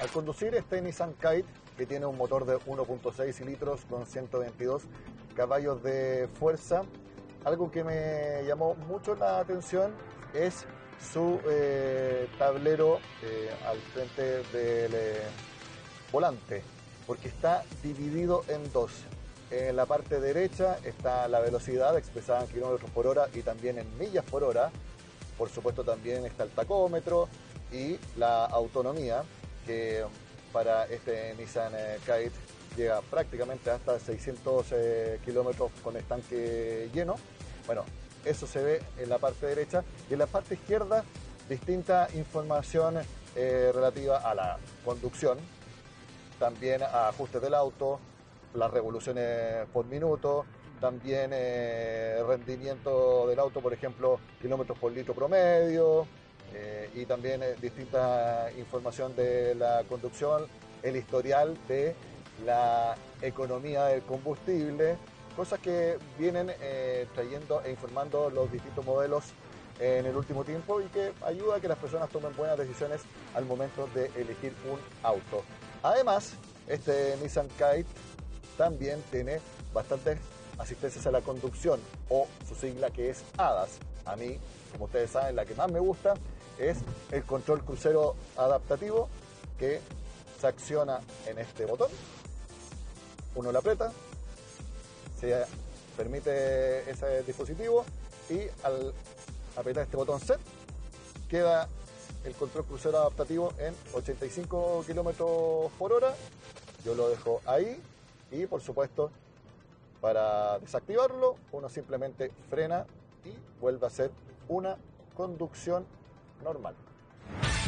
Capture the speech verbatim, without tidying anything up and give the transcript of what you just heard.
Al conducir este Nissan Kite, que tiene un motor de uno punto seis litros con ciento veintidós caballos de fuerza, algo que me llamó mucho la atención es su eh, tablero eh, al frente del eh, volante, porque está dividido en dos. En la parte derecha está la velocidad expresada en kilómetros por hora y también en millas por hora. Por supuesto también está el tacómetro y la autonomía, que para este Nissan Kite llega prácticamente hasta seiscientos eh, kilómetros con el tanque lleno. Bueno, eso se ve en la parte derecha, y en la parte izquierda distinta información eh, relativa a la conducción, también a ajustes del auto, las revoluciones por minuto, también eh, rendimiento del auto, por ejemplo, kilómetros por litro promedio, eh, y también eh, distinta información de la conducción, el historial de la economía del combustible, cosas que vienen eh, trayendo e informando los distintos modelos en el último tiempo y que ayuda a que las personas tomen buenas decisiones al momento de elegir un auto. Además, este Nissan Kite también tiene bastantes asistencias a la conducción, o su sigla, que es A D A S. A mí, como ustedes saben, la que más me gusta es el control crucero adaptativo, que se acciona en este botón. Uno lo aprieta, se permite ese dispositivo, y al apretar este botón set queda el control crucero adaptativo en ochenta y cinco kilómetros por hora. Yo lo dejo ahí, y por supuesto, para desactivarlo uno simplemente frena y vuelve a hacer una conducción normal.